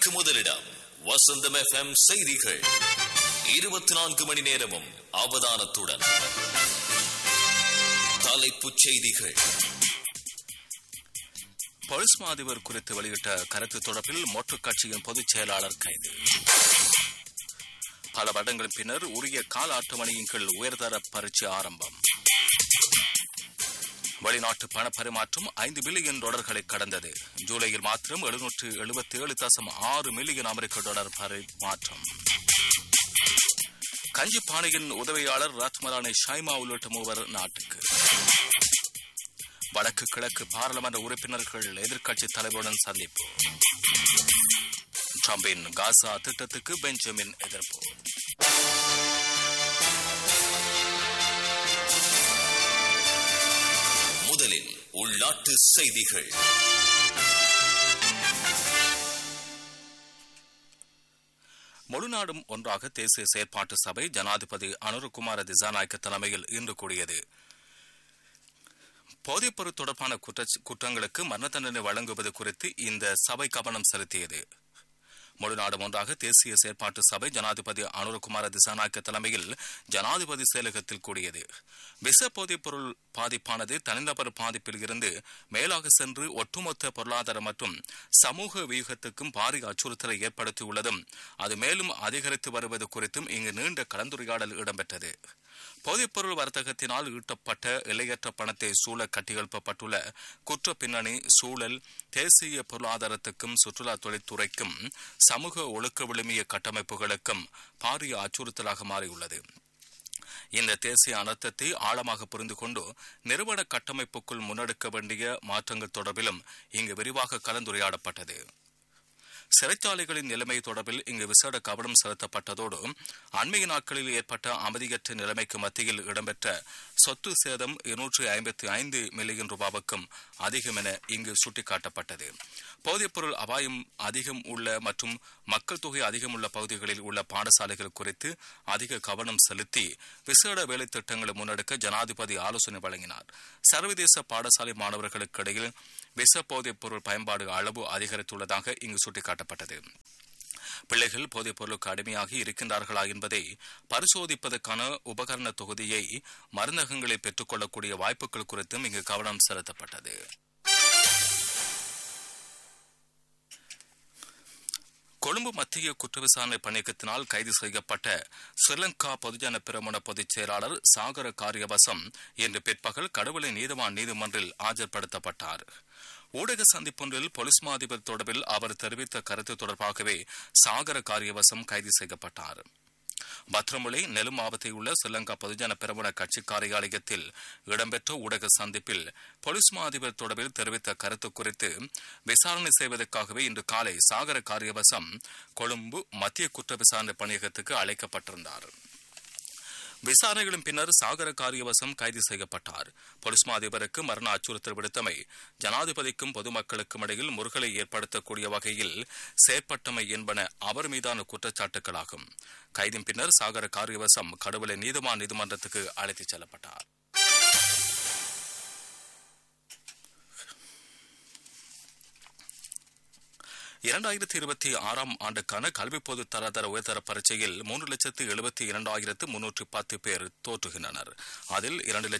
செய்திகளுக்கு முதலிடம் வசந்தம் எஃப்எம் செய்திகள். 24 மணி நேரமும் அவதானத்துடன். தலைப்புச் செய்திகள். போலீஸ் மா அதிபர் குறித்து வெளியிட்ட கருத்து தொடர்பில் மோட்டுக் கட்சியின் பொதுச் செயலாளர் கைது. பல வருடங்களின் பின்னர் உரிய கால அட்டவணையின் கீழ் உயர்தர பரீட்சை ஆரம்பம். வெளிநாட்டு பண பரிமாற்றம் 5 பில்லியன் டாலர்களை கடந்தது. ஜூலையில் மாத்திரம் 777.6 மில்லியன் அமெரிக்க டாலர் பரிமாற்றம். கஞ்சிப்பானையின் உதவியாளர் ராத்மலானி ஷைமா உள்ளிட்ட மூவர் நாட்டுக்கு. வடக்கு கிழக்கு பாராளுமன்ற உறுப்பினர்கள் எதிர்க்கட்சி தலைவருடன் சந்திப்பு. ட்ரம்பின் காசா திட்டத்துக்கு பெஞ்சமின் எதிர்ப்பு. முதலில் உள்நாட்டு செய்திகள். முழுநாடும் ஒன்றாக தேசிய செயற்பாட்டு சபை ஜனாதிபதி அனுரகுமார திசாநாயக்க தலைமையில் இன்று கூடியது. போதைப்பொருள் தொடர்பான குற்றங்களுக்கு மரண தண்டனை வழங்குவது குறித்து இந்த சபை கவனம் செலுத்தியது. முழுநாடும் ஒன்றாக தேசிய செயற்பாட்டு சபை ஜனாதிபதி அனுரகுமார திசாநாயக்க தலைமையில் ஜனாதிபதி செயலகத்தில் கூடியது. விஷ போதைப்பொருள் பாதிப்பானது தனிநபர் பாதிப்பில் இருந்து மேலாக சென்று ஒட்டுமொத்த பொருளாதார மற்றும் சமூக வியூகத்துக்கும் பாரிய அச்சுறுத்தலை ஏற்படுத்தியுள்ளதும் அது மேலும் அதிகரித்து வருவது குறித்தும் இங்கு நீண்ட கலந்துரையாடல் இடம்பெற்றது. போதைப்பொருள் வர்த்தகத்தினால் ஈட்டப்பட்ட எல்லையற்ற பணத்தை சூழ கட்டியெழுப்பப்பட்டுள்ள குற்ற பின்னணி சூழல் தேசிய பொருளாதாரத்துக்கும் சுற்றுலா தொழில்துறைக்கும் சமூக ஒழுக்க விழுமிய கட்டமைப்புகளுக்கும் பாரிய அச்சுறுத்தலாக மாறியுள்ளது. இந்த தேசிய அனர்த்தத்தை ஆழமாக புரிந்து கொண்டு நிறுவன கட்டமைப்புக்குள் முன்னெடுக்க வேண்டிய மாற்றங்கள் தொடர்பிலும் இங்கு விரிவாக கலந்துரையாடப்பட்டது. சிறைச்சாலைகளின் நிலைமை தொடர்பில் இங்கு விசேட கவனம் செலுத்தப்பட்டதோடு அண்மைய நாட்களில் ஏற்பட்ட அமைதியற்ற நிலைமைக்கு மத்தியில் இடம்பெற்ற சொத்து சேதம் 255 மில்லியன் ரூபாவுக்கும் அதிகம் என இங்கு சுட்டிக்காட்டப்பட்டது. போதைப்பொருள் அபாயம் அதிகம் உள்ள மற்றும் மக்கள் தொகை அதிகம் உள்ள பகுதிகளில் உள்ள பாடசாலைகள் குறித்து அதிக கவனம் செலுத்தி விசேட வேலை திட்டங்களை முன்னெடுக்க ஜனாதிபதி ஆலோசனை வழங்கினார். சர்வதேச பாடசாலை மாணவர்களுக்கு இடையில் விஷ போதைப் பொருள் பயன்பாடு அளவு அதிகரித்துள்ளதாக இங்கு சுட்டிக்காட்டப்பட்டது. பிள்ளைகள் போதைப் பொருளுக்கு அடிமையாகி இருக்கின்றார்களா என்பதை பரிசோதிப்பதற்கான உபகரண தொகுதியை மருந்தகங்களில் பெற்றுக் கொள்ளக்கூடிய வாய்ப்புகள் குறித்தும் இங்கு கவனம் செலுத்தப்பட்டது. கொழும்பு மத்திய குற்ற விசாரணை பணியகத்தினால் கைது செய்யப்பட்ட ஸ்ரீலங்கா பொதுஜன பெரமுன பொதுச் செயலாளர் சாகர காரியவசம் இன்று பிற்பகல் கடவுளை நீதவான் நீதிமன்றில் ஆஜர்படுத்தப்பட்டார். ஊடக சந்திப்பொன்றில் போலீஸ் மா அதிபர் தொடர்பில் அவர் தெரிவித்த கருத்து தொடர்பாகவே சாகர காரியவசம் கைது செய்யப்பட்டார். பத்ரமுலை நெலும் மாவட்டத்தில் உள்ள ஸ்ரீலங்கா பொதுஜன பெரமுன கட்சி காரியாலயத்தில் இடம்பெற்ற ஊடக சந்திப்பில் போலீஸ் மா அதிபர் தொடர்பில் தெரிவித்த கருத்து குறித்து விசாரணை செய்வதற்காகவே இன்று காலை சாகர காரியவசம் கொழும்பு மத்திய குற்ற விசாரணை பணியகத்துக்கு அழைக்கப்பட்டிருந்தார். விசாரணைகளின் பின்னர் சாகர காரியவசம் கைது செய்யப்பட்டார். போலீஸ் மா அதிபருக்கு மரண அச்சுறுத்தல் விடுத்தமை ஜனாதிபதிக்கும் பொதுமக்களுக்கும் இடையில் முறுகலை ஏற்படுத்தக்கூடிய வகையில் செயற்பட்டமை என்பன அவர் மீதான குற்றச்சாட்டுகளாகும். கைதின் பின்னர் சாகர காரியவசம் கடவுளை நீதிவான் நீதிமன்றத்துக்கு அழைத்துச் செல்லப்பட்டார். (2026) ஆண்டுக்கான கல்வி பொது தராதர உயர்தர பரீட்சையில் 3,72,310 பேர் தோற்றுகின்றனர். அதில்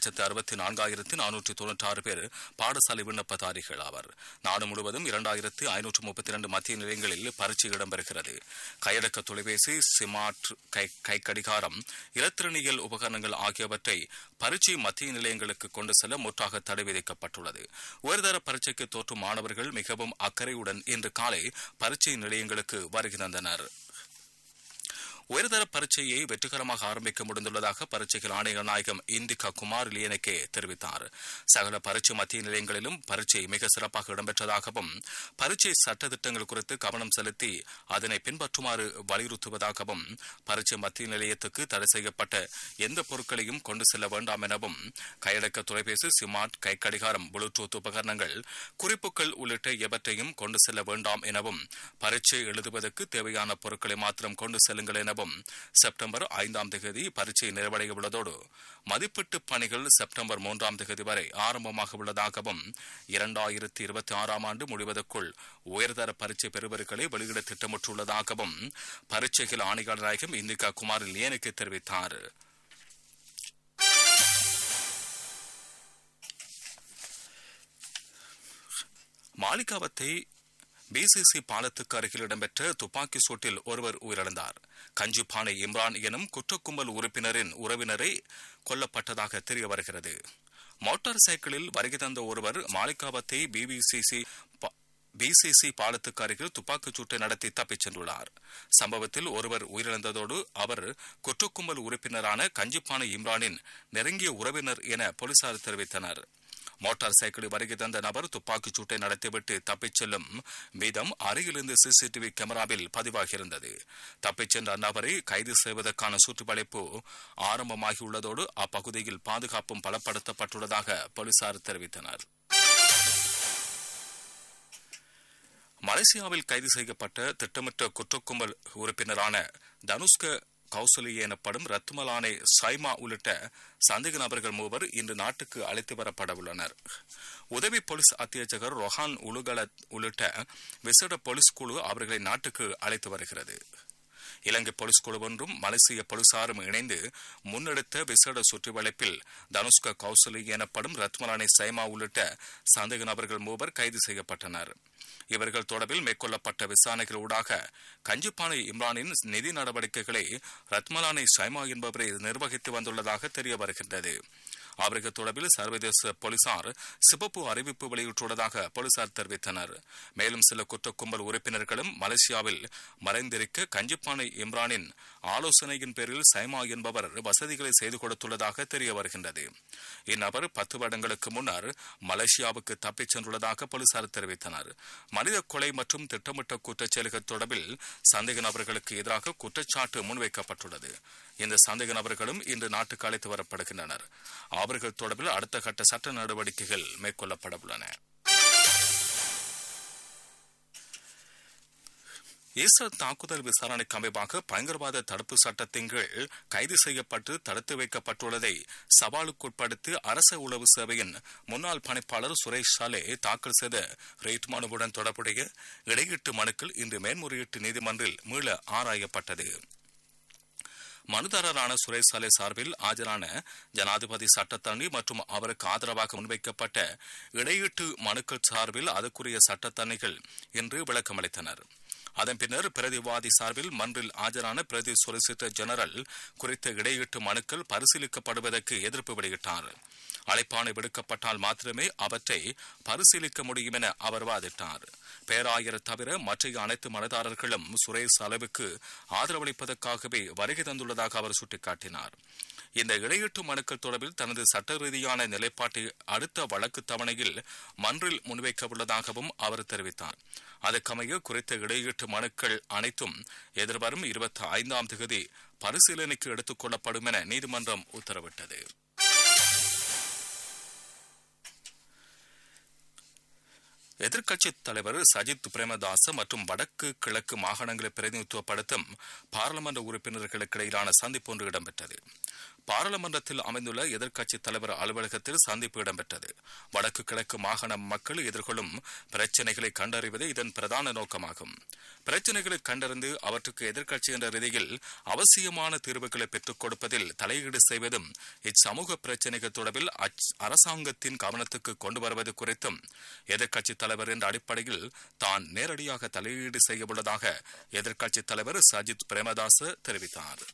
2,64,496 பேர் பாடசாலை விண்ணப்பதாரிகள் ஆவர். நாடு முழுவதும் 2,532 மத்திய நிலையங்களில் பரீட்சை இடம்பெறுகிறது. கையடக்க தொலைபேசி, ஸ்மார்ட் கைக்கடிகாரம், இலத்திரனியல் உபகரணங்கள் ஆகியவற்றை பரீட்சை மத்திய நிலையங்களுக்கு கொண்டு செல்ல முற்றாக தடை விதிக்கப்பட்டுள்ளது. உயர்தர பரீட்சைக்கு தோற்றும் மாணவர்கள் மிகவும் அக்கறையுடன் இன்று காலை பரீட்சை நிலையங்களுக்கு வருகை தந்தனர். உயர்தர பரீட்சையை வெற்றிகரமாக ஆரம்பிக்க முடிந்துள்ளதாக பரீட்சைகள் ஆணையர் நாயகம் இந்திகா குமார் லியனகே தெரிவித்தார். சகல பரீட்சை மத்திய நிலையங்களிலும் பரீட்சை மிக சிறப்பாக இடம்பெற்றதாகவும் பரீட்சை சட்டத்திட்டங்கள் குறித்து கவனம் செலுத்தி அதனை பின்பற்றுமாறு வலியுறுத்துவதாகவும் பரீட்சை மத்திய நிலையத்துக்கு தடை செய்யப்பட்ட எந்த பொருட்களையும் கொண்டு செல்ல வேண்டாம் எனவும் கையடக்க தொலைபேசி, ஸ்மார்ட் கைக்கடிகாரம், ப்ளூடூத் உபகரணங்கள், குறிப்புகள் உள்ளிட்ட எவற்றையும் கொண்டு செல்ல வேண்டாம் எனவும் பரீட்சை எழுதுவதற்கு தேவையான பொருட்களை மாத்திரம் கொண்டு செல்லுங்கள் எனவும் உள்ளதாகவும் செப்டம்பர் 5 பரீட்சை நிறைவடைய உள்ளதோடு மதிப்பீட்டு பணிகள் செப்டம்பர் 3 வரை ஆரம்பமாக உள்ளதாகவும் 2026 ஆண்டு முடிவதற்குள் உயர்தர பரீட்சை பெறுபவர்களை வெளியிட திட்டமிட்டுள்ளதாகவும் பரீட்சைகள் ஆணையாளர் நாயகம் இந்திகா குமார் லியனுக்கு தெரிவித்தார். மாளிகாவத்தை பிசிசி பாலத்துக்கு அருகில் இடம்பெற்ற துப்பாக்கி சூட்டில் ஒருவர் உயிரிழந்தார். கஞ்சிப்பானை இம்ரான் எனும் குற்றக்கும்பல் உறுப்பினரின் உறவினரை கொல்லப்பட்டதாக தெரிய வருகிறது. மோட்டார் சைக்கிளில் வருகை தந்த ஒருவர் மாளிகாவத்தை பிசிசி பாலத்துக்கு அருகில் துப்பாக்கிச் சூட்டை நடத்தி தப்பிச் சென்றுள்ளார். சம்பவத்தில் ஒருவர் உயிரிழந்ததோடு அவர் குற்றக்கும்பல் உறுப்பினரான கஞ்சிப்பானை இம்ரானின் நெருங்கிய உறவினர் என போலீசார் தெரிவித்தனர். மோட்டார் சைக்கிளில் வருகை தந்த நபர் துப்பாக்கிச் சூட்டை நடத்திவிட்டு தப்பிச் செல்லும் வீதம் அருகிலிருந்து சிசிடிவி கேமராவில் பதிவாகியிருந்தது. தப்பிச் சென்ற அந்நபரை கைது செய்வதற்கான சுற்றுவளைப்பு ஆரம்பமாகியுள்ளதோடு அப்பகுதியில் பாதுகாப்பும் பலப்படுத்தப்பட்டுள்ளதாக போலீசார் தெரிவித்தனர். மலேசியாவில் கைது செய்யப்பட்ட திட்டமிட்ட குற்றக்கும்பல் உறுப்பினரான தனுஷ்க கௌசலி எனப்படும் ரத்மலானை சைமா உள்ளிட்ட சந்தேக நபர்கள் மூவர் இன்று நாட்டுக்கு அழைத்து வரப்பட உள்ளனர். உதவி போலீஸ் அத்தியட்சகர் ரொஹான் உலுகல உள்ளிட்ட விசேட போலீஸ் குழு அவர்களை நாட்டுக்கு அழைத்து வருகிறது. இலங்கை போலீஸ் குழு ஒன்றும் மலேசிய போலீசாரும் இணைந்து முன்னெடுத்த விசேட சுற்றுவளைப்பில் தனுஷ்க கௌசலி எனப்படும் ரத்மலானை சைமா உள்ளிட்ட சந்தேக நபர்கள் மூவர் கைது செய்யப்பட்டனர். இவர்கள் தொடர்பில் மேற்கொள்ளப்பட்ட விசாரணைகள் ஊடாக கஞ்சிப்பானை இம்ரானின் நிதி நடவடிக்கைகளை ரத்மலானை சைமா என்பவரை நிர்வகித்து வந்துள்ளதாக தெரிய வருகின்றது. அவர்கள் தொடர்பில் சர்வதேச போலீசார் சிவப்பு அறிவிப்பு வெளியிட்டுள்ளதாக போலீசார் தெரிவித்தனர். மேலும் சில குற்றக்கும்பல் உறுப்பினர்களும் மலேசியாவில் மறைந்திருக்க கஞ்சிப்பானை இம்ரானின் ஆலோசனையின் பேரில் சைமா என்பவர் வசதிகளை செய்து கொடுத்துள்ளதாக தெரிய வருகின்றது. இந்நபர் 10 வருடங்களுக்கு முன்னர் மலேசியாவுக்கு தப்பிச் சென்றுள்ளதாக போலீசார் தெரிவித்தனர். மனித கொலை மற்றும் திட்டமிட்ட குற்றச்செயல்கள் தொடர்பில் சந்தேக நபர்களுக்கு எதிராக குற்றச்சாட்டு முன்வைக்கப்பட்டுள்ளது. இந்த சந்தேக நபர்களும் இன்று நாட்டுக்கு அழைத்து வரப்படுகின்றனர். அவர்கள் தொடர்பில் அடுத்த கட்ட சட்ட நடவடிக்கைகள் மேற்கொள்ளப்பட உள்ளன. ஈஸ்டர் தாக்குதல் விசாரணைக்கு அமைவாக பயங்கரவாத தடுப்பு சட்டத்தின் கீழ் கைது செய்யப்பட்டு தடுத்து வைக்கப்பட்டுள்ளதை சவாலுக்குட்படுத்தி அரச உளவு சேவையின் முன்னாள் பணிப்பாளர் சுரேஷ் சாலே தாக்கல் செய்த ரைட் மனுவுடன் தொடர்புடைய இடையீட்டு மனுக்கள் இன்று மேன்முறையீட்டு நீதிமன்றில் மீள ஆராயப்பட்டது. மனுதாரரான சுரேஷ் சாலே சார்பில் ஆஜரான ஜனாதிபதி சட்டத்தரணி மற்றும் அவருக்கு ஆதரவாக முன்வைக்கப்பட்ட இடையீட்டு மனுக்கள் சார்பில் அதற்குரிய சட்டத்தரணிகள் இன்று விளக்கமளித்தனர். அதன் பின்னர் பிரதிவாதி சார்பில் மன்றில் ஆஜரான பிரதி சொலிசிட்டர் ஜெனரல் குறித்த இடையீட்டு மனுக்கள் பரிசீலிக்கப்படுவதற்கு எதிர்ப்பு வெளியிட்டார். அழைப்பாணை விடுக்கப்பட்டால் மாத்திரமே அவற்றை பரிசீலிக்க முடியும் என அவர் வாதிட்டார். பேராயர் தவிர மற்ற அனைத்து மனுதாரர்களும் சுரேஷ் அளவுக்கு ஆதரவளிப்பதற்காகவே வருகை தந்துள்ளதாக அவர் சுட்டிக்காட்டினார். இந்த இடையீட்டு மனுக்கள் தொடர்பில் தனது சட்ட ரீதியான நிலைப்பாட்டை அடுத்த வழக்கு தவணையில் மன்றில் முன்வைக்க உள்ளதாகவும் அவர் தெரிவித்தார். அதற்கமைய குறித்த இடையீட்டு மனுக்கள் அனைத்தும் எதிர்வரும் 25 பரிசீலனைக்கு எடுத்துக் கொள்ளப்படும் என நீதிமன்றம் உத்தரவிட்டது. எதிர்க்கட்சித் தலைவர் சஜித் பிரேமதாச மற்றும் வடக்கு கிழக்கு மாகாணங்களை பிரதிநிதித்துவப்படுத்தும் பாராளுமன்ற உறுப்பினர்களுக்கு இடையிலான சந்திப்பு ஒன்று இடம்பெற்றது. பாராளுமன்றத்தில் அமைந்துள்ள எதிர்க்கட்சித் தலைவர் அலுவலகத்தில் சந்திப்பு இடம்பெற்றது. வடக்கு கிழக்கு மாகாண மக்கள் எதிர்கொள்ளும் பிரச்சினைகளை கண்டறிவதே இதன் பிரதான நோக்கமாகும். பிரச்சினைகளை கண்டறிந்து அவற்றுக்கு எதிர்க்கட்சி என்ற ரீதியில் அவசியமான தீர்வுகளை பெற்றுக் கொடுப்பதில் தலையீடு செய்வதும் இச்சமூக பிரச்சினைகள் தொடர்பில் அரசாங்கத்தின் கவனத்துக்கு கொண்டு வருவது குறித்தும் எதிர்க்கட்சித் தலைவர் என்ற அடிப்படையில் தான் நேரடியாக தலையீடு செய்ய உள்ளதாக எதிர்க்கட்சித் தலைவர் சஜித் பிரேமதாச தெரிவித்தார்.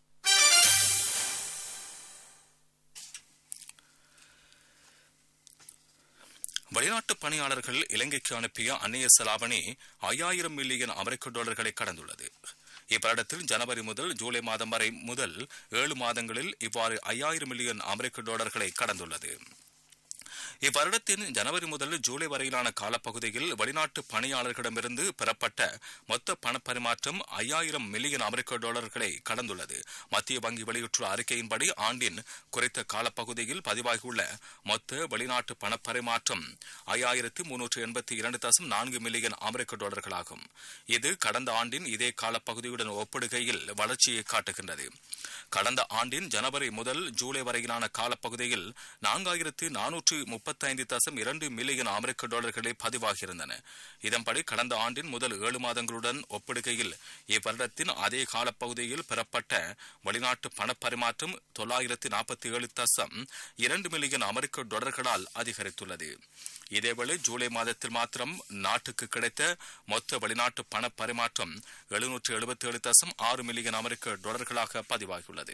வெளிநாட்டு பணியாளர்கள் இலங்கைக்கு அனுப்பிய அந்நிய செலாவணி 5000 மில்லியன் அமெரிக்க டாலர்களை கடந்துள்ளது. இப்படத்தில் ஜனவரி முதல் ஜூலை மாதம் வரை முதல் 7 மாதங்களில் இவ்வாறு 5000 மில்லியன் அமெரிக்க டாலர்களை கடந்துள்ளது. இவ்வருடத்தின் ஜனவரி முதல் ஜூலை வரையிலான காலப்பகுதியில் வெளிநாட்டு பணியாளர்களிடமிருந்து பெறப்பட்ட மொத்த பணப்பரிமாற்றம் 5000 மில்லியன் அமெரிக்க டாலர்களை கடந்துள்ளது. மத்திய வங்கி வெளியிட்டுள்ள அறிக்கையின்படி ஆண்டின் குறித்த காலப்பகுதியில் பதிவாகியுள்ள மொத்த வெளிநாட்டு பணப்பரிமாற்றம் 5382.4 மில்லியன் அமெரிக்க டாலர்களாகும். இது கடந்த ஆண்டின் இதே காலப்பகுதியுடன் ஒப்பிடுகையில் வளர்ச்சியை காட்டுகின்றது. கடந்த ஆண்டின் ஜனவரி முதல் ஜூலை வரையிலான காலப்பகுதியில் 4435.2 மில்லியன் அமெரிக்க டாலர்களே பதிவாகியிருந்தன. இதன்படி கடந்த ஆண்டின் முதல் 7 மாதங்களுடன் ஒப்பிடுகையில் இவ்வருடத்தின் அதே காலப்பகுதியில் பெறப்பட்ட வெளிநாட்டு பணப்பரிமாற்றம் 947.2 மில்லியன் அமெரிக்க டாலர்களால் அதிகரித்துள்ளது. இதேவேளை ஜூலை மாதத்தில் மாத்திரம் நாட்டுக்கு கிடைத்த மொத்த வெளிநாட்டு பண பரிமாற்றம் 777.6 மில்லியன் அமெரிக்க டாலர்களாக பதிவாகியுள்ளது.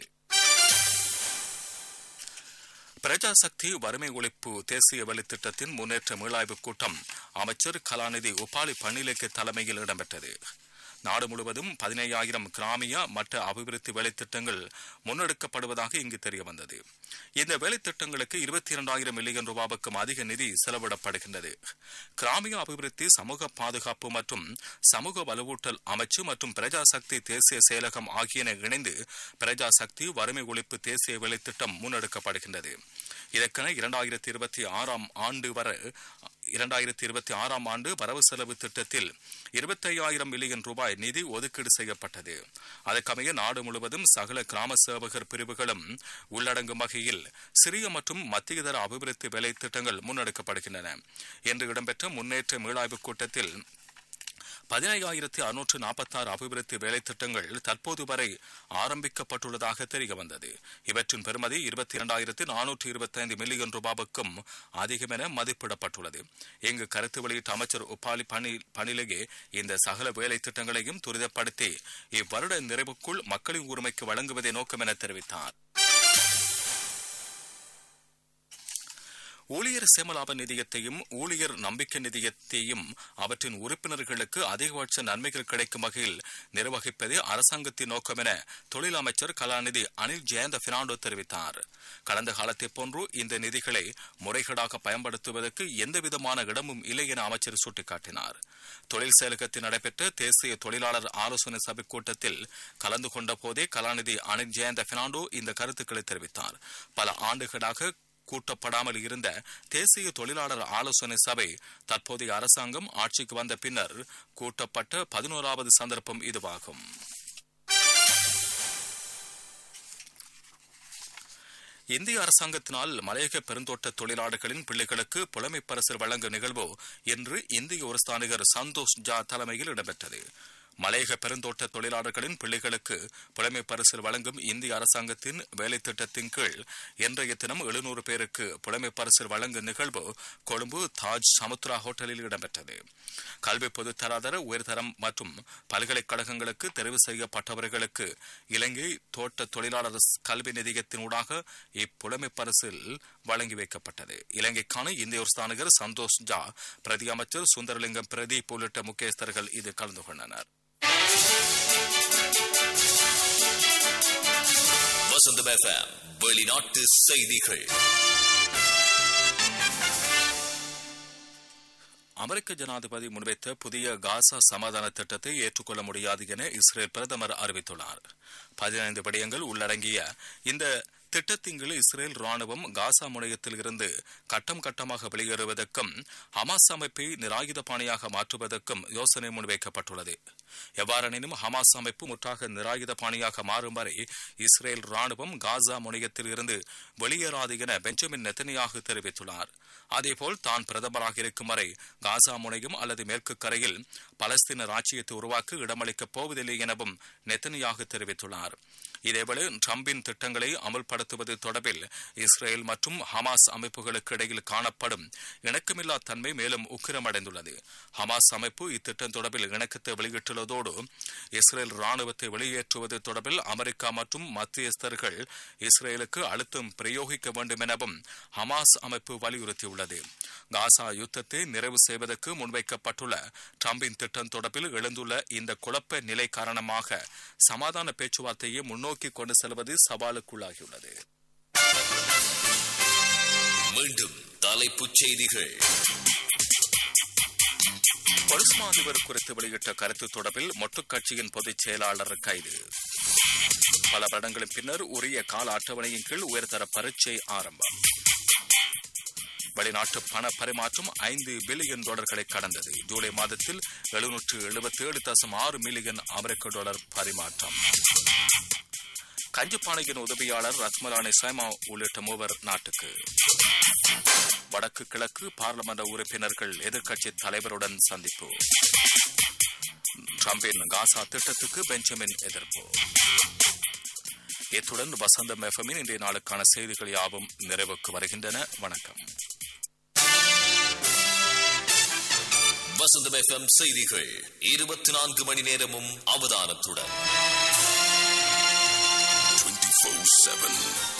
பிரஜாசக்தி வறுமை ஒழிப்பு தேசிய வேலைத்திட்டத்தின் முன்னேற்ற மீளாய்வு கூட்டம் அமைச்சர் கலாநிதி உபாலி பணிலேக்கு தலைமையில் இடம்பெற்றது. நாடு முழுவதும் 15,000 கிராமிய மற்ற அபிவிருத்தி வேலைத்திட்டங்கள் முன்னெடுக்கப்படுவதாக இங்கு தெரியவந்தது. இந்த வேலைத்திட்டங்களுக்கு 22,000 மில்லியன் ரூபாவுக்கும் அதிக நிதி செலவிடப்படுகின்றது. கிராமிய அபிவிருத்தி, சமூக பாதுகாப்பு மற்றும் சமூக வலுவூட்டல் அமைச்சு மற்றும் பிரஜாசக்தி தேசிய செயலகம் ஆகியன இணைந்து பிரஜாசக்தி வறுமை ஒழிப்பு தேசிய வேலைத்திட்டம் முன்னெடுக்கப்படுகின்றது. இதற்கென 2026 ஆண்டு வரவு செலவு திட்டத்தில் 25,000 மில்லியன் ரூபாய் நிதி ஒதுக்கீடு செய்யப்பட்டது. அதற்கமைய நாடு முழுவதும் சகல கிராம சேவகர் பிரிவுகளும் உள்ளடங்கும் வகையில் சிறிய மற்றும் மத்தியதர அபிவிருத்தி வேலை திட்டங்கள் முன்னெடுக்கப்படுகின்றன. இன்று இடம்பெற்ற முன்னேற்ற மீளாய்வு கூட்டத்தில் 15,646 அபிவிருத்தி வேலை திட்டங்கள் தற்போது வரை ஆரம்பிக்கப்பட்டுள்ளதாக தெரியவந்தது. இவற்றின் பெறுமதி 22,425 மில்லியன் ரூபாவுக்கும் அதிகம் என மதிப்பிடப்பட்டுள்ளது. இங்கு கருத்து வெளியிட்ட அமைச்சர் உபாலி பணிலேயே இந்த சகல வேலை திட்டங்களையும் துரிதப்படுத்தி இவ்வருட நிறைவுக்குள் மக்களின் உரிமைக்கு வழங்குவதை நோக்கம் என தெரிவித்தார். ஊழியர் சேமலாப நிதியத்தையும் ஊழியர் நம்பிக்கை நிதியத்தையும் அவற்றின் உறுப்பினர்களுக்கு அதிகபட்ச நன்மைகள் கிடைக்கும் வகையில் நிர்வகிப்பதே அரசாங்கத்தின் நோக்கம் என தொழில் அமைச்சர் கலாநிதி அனில் ஜெயந்த பெர்னாண்டோ தெரிவித்தார். கடந்த காலத்தை போன்று இந்த நிதிகளை முறைகேடாக பயன்படுத்துவதற்கு எந்தவிதமான இடமும் இல்லை என அமைச்சர் சுட்டிக்காட்டினார். தொழில் செயலகத்தில் நடைபெற்ற தேசிய தொழிலாளர் ஆலோசனை சபை கூட்டத்தில் கலந்து கொண்ட போதே கலாநிதி அனில் ஜெயந்த பெர்னாண்டோ இந்த கருத்துக்களை தெரிவித்தார். பல ஆண்டுகளாக கூட்டப்படாமல் இருந்த தேசிய தொழிலாளர் ஆலோசனை சபை தற்போதைய அரசாங்கம் ஆட்சிக்கு வந்த பின்னர் கூட்டப்பட்ட 11வது சந்தர்ப்பம் இதுவாகும். இந்திய அரசாங்கத்தினால் மலையக பெருந்தோட்ட தொழிலாளர்களின் பிள்ளைகளுக்கு புலமை பரிசு வழங்கும் நிகழ்வு இன்று இந்திய உயர்ஸ்தானிகர் சந்தோஷ் ஜா தலைமையில் இடம்பெற்றது. மலையக பெருந்தோட்ட தொழிலாளர்களின் பிள்ளைகளுக்கு புலமை பரிசில் வழங்கும் இந்திய அரசாங்கத்தின் வேலை திட்டத்தின் கீழ் இன்றைய தினம் 700 பேருக்கு புலமை பரிசில் வழங்கும் நிகழ்வு கொழும்பு தாஜ் சமுத்ரா ஹோட்டலில் இடம்பெற்றது. கல்வி பொதுத்தராதர உயர்தரம் மற்றும் பல்கலைக்கழகங்களுக்கு தெரிவு செய்யப்பட்டவர்களுக்கு இலங்கை தோட்ட தொழிலாளர் கல்வி நிதியத்தினூடாக இப்புலமை பரிசில் வழங்கி வைக்கப்பட்டது. இலங்கைக்கான இந்திய உயர்ஸ்தானிகர் சந்தோஷ் ஜா, பிரதி அமைச்சர் சுந்தரலிங்கம் பிரதீப் உள்ளிட்ட முக்கியஸ்தர்கள் இது கலந்து கொண்டனர். வசந்தம் FM வெளிநாட்டு செய்திகள். அமெரிக்க ஜனாதிபதி முன்வைத்த புதிய காசா சமாதான திட்டத்தை ஏற்றுக்கொள்ள முடியாது என இஸ்ரேல் பிரதமர் அறிவித்துள்ளார். 15 விடயங்கள் உள்ளடங்கிய இந்த திட்டத்தின் கீழ் இஸ்ரேல் ராணுவம் காசா முனையத்தில் இருந்து கட்டம் கட்டமாக வெளியேறுவதற்கும் ஹமாஸ் அமைப்பை நிராயுத பாணியாக மாற்றுவதற்கும் யோசனை முன்வைக்கப்பட்டுள்ளது. எவ்வாறெனினும் ஹமாஸ் அமைப்பு முற்றாக நிராயுத பாணியாக மாறும் வரை இஸ்ரேல் ராணுவம் காசா முனையத்தில் இருந்து வெளியேறாது என பெஞ்சமின் நெத்தனியாகு தெரிவித்துள்ளார். அதேபோல் தான் பிரதமராக இருக்கும் வரை காசா முனையம் அல்லது மேற்கு கரையில் பலஸ்தீன ராச்சியத்தை உருவாக்க இடமளிக்கப் போவதில்லை எனவும் நெத்தனியாகு தெரிவித்துள்ளார். இதேவேளை ட்ரம்பின் திட்டங்களை அமல்படுத்துவது தொடர்பில் இஸ்ரேல் மற்றும் ஹமாஸ் அமைப்புகளுக்கு இடையில் காணப்படும் இணக்கமில்லா தன்மை மேலும் உக்கிரமடைந்துள்ளது. ஹமாஸ் அமைப்பு இத்திட்டம் தொடர்பில் இணக்கத்தை வெளியிட்டுள்ளதோடு இஸ்ரேல் ராணுவத்தை வெளியேற்றுவது தொடர்பில் அமெரிக்கா மற்றும் மத்தியஸ்தர்கள் இஸ்ரேலுக்கு அழுத்தம் பிரயோகிக்க வேண்டும் எனவும் ஹமாஸ் அமைப்பு வலியுறுத்தியுள்ளது. காசா யுத்தத்தை நிறைவு செய்வதற்கு முன்வைக்கப்பட்டுள்ள ட்ரம்பின் திட்டம் தொடர்பில் எழுந்துள்ள இந்த குழப்ப நிலை காரணமாக சமாதான பேச்சுவார்த்தையை முன்னோக்கி கொண்டு செல்வது சவாலுக்குள்ளாகியுள்ளது. மீண்டும் தலைப்புச் செய்திகள். பொலிஸ் மாதிபர் குறித்து வெளியிட்ட கருத்து தொடர்பில் மொட்டுக் கட்சியின் பொதுச் செயலாளர் கைது. பல வருடங்களின் பின்னர் உரிய கால அட்டவணையின் கீழ் உயர்தர பரீட்சை ஆரம்பம். வெளிநாட்டு பண பரிமாற்றம் $5 பில்லியன் கடந்தது. ஜூலை மாதத்தில் $777.6 மில்லியன் அமெரிக்க பரிமாற்றம். கஞ்சிப்பானையின் உதவியாளர் ரத்மலானி சைமா உள்ளிட்ட 3 நாட்டுக்கு. வடக்கு கிழக்கு பாராளுமன்ற உறுப்பினர்கள் எதிர்க்கட்சி தலைவருடன் சந்திப்பு. டிரம்பின் காசா திட்டத்துக்கு பெஞ்சமின் எதிர்ப்பு. இத்துடன் வசந்தம் எஃப்எம்மின் இன்றைய நாளுக்கான செய்திகள் யாவும் நிறைவுக்கு வருகின்றன. வணக்கம். வசந்தம் எஃப்எம் செய்திகள் 24 மணி நேரமும் அவதானத்துடன் 24/7